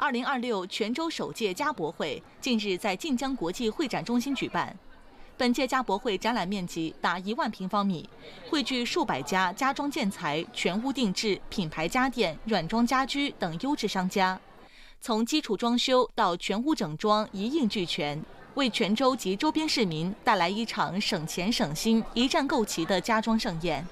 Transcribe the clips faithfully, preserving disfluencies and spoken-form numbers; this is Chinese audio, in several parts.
二零二六泉州首届家博会近日在晋江国际会展中心举办。本届家博会展览面积达一万平方米，汇聚数百家家装建材、全屋定制、品牌家电、软装家居等优质商家，从基础装修到全屋整装一应俱全，为泉州及周边市民带来一场省钱省心、一站购齐的家装盛宴。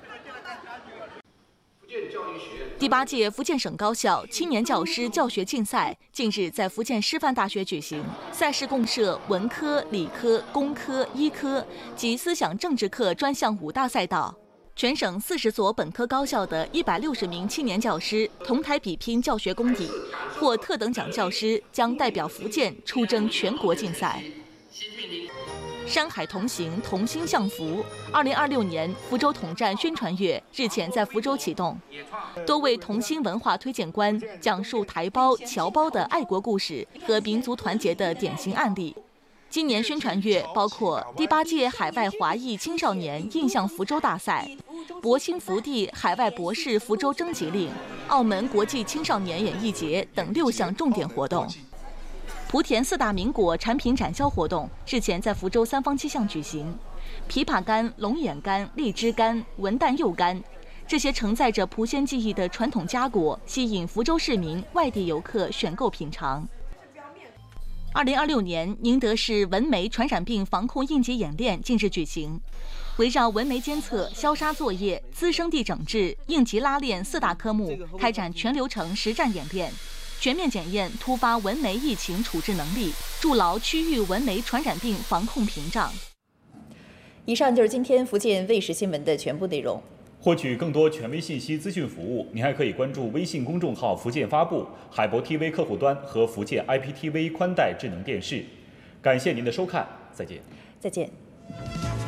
第八届福建省高校青年教师教学竞赛近日在福建师范大学举行，赛事共设文科、理科、工科、医科及思想政治课专项五大赛道。全省四十所本科高校的一百六十名青年教师同台比拼教学功底，获特等奖教师将代表福建出征全国竞赛。山海同行，同心向福。二零二六年福州统战宣传月日前在福州启动，多位同心文化推荐官讲述台胞、侨胞的爱国故事和民族团结的典型案例。今年宣传月包括第八届海外华裔青少年印象福州大赛、博兴福地海外博士福州征集令、澳门国际青少年演艺节等六项重点活动。莆田四大名果产品展销活动日前在福州三坊七巷举行，枇杷干、龙眼干、荔枝干、文旦柚干，这些承载着莆仙技艺的传统佳果，吸引福州市民、外地游客选购品尝。二零二六年宁德市蚊媒传染病防控应急演练近日举行，围绕蚊媒监测、消杀作业、滋生地整治、应急拉练四大科目开展全流程实战演练，全面检验突发蚊媒疫情处置能力，筑牢区域蚊媒传染病防控屏障。 以上就是今天福建卫视新闻的全部内容。 获取更多权威信息、资讯服务，您还可以关注微信公众号“福建发布”、海博 T V 客户端和福建 I P T V 宽带智能电视。感谢您的收看，再见。 再见。